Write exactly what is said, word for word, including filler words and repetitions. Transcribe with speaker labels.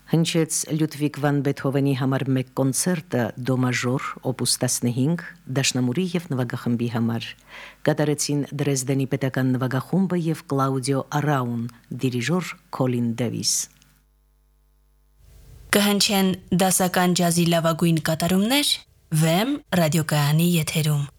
Speaker 1: Հնչեց Լյուդվիգ վան Բեթհովենի համար մեկ կոնցերտը դո մաժոր օպուս տասնհինգ դաշնամուրի եւ նվագախմբի համար։ Կատարեցին Դրեզդենի պետական նվագախումբը եւ Կլաուդիո Արաուն, դիրիժոր Քոլին Դեվիս։
Speaker 2: Կհնչեն դասական ջազի լավագույն կատարումներ Վեմ ռադիոկայանի եթերում։